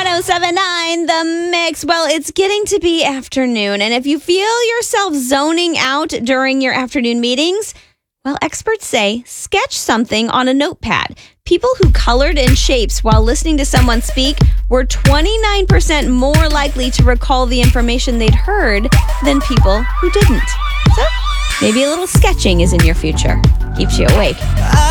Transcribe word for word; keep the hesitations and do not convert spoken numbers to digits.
one oh seven point nine The Mix. Well, it's getting to be afternoon, and if you feel yourself zoning out during your afternoon meetings, well, experts say sketch something on a notepad. People who colored in shapes while listening to someone speak were twenty-nine percent more likely to recall the information they'd heard than people who didn't. So maybe a little sketching is in your future. Keeps you awake.